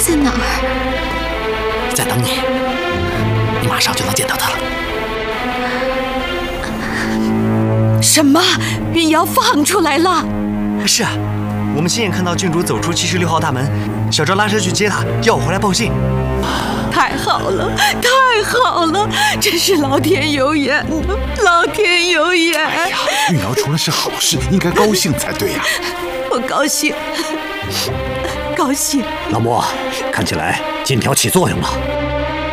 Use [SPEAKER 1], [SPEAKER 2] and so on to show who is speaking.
[SPEAKER 1] 在哪儿？
[SPEAKER 2] 在等你，你马上就能见到他了。
[SPEAKER 3] 什么？云瑶放出来了？
[SPEAKER 4] 是啊，我们亲眼看到郡主走出76号大门，小赵拉车去接她，要我回来报信。
[SPEAKER 3] 太好了，太好了，真是老天有眼，老天有眼！
[SPEAKER 5] 哎呀，云瑶出了是好事，应该高兴才对呀。
[SPEAKER 3] 我高兴，高兴。
[SPEAKER 2] 老莫，看起来金条起作用了。